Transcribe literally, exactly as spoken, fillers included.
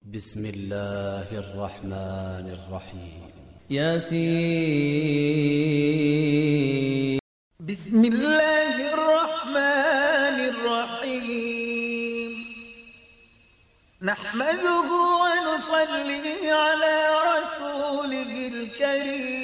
بسم الله الرحمن الرحيم ياسين. بسم الله الرحمن الرحيم. نحمده ونصلي على رسوله الكريم.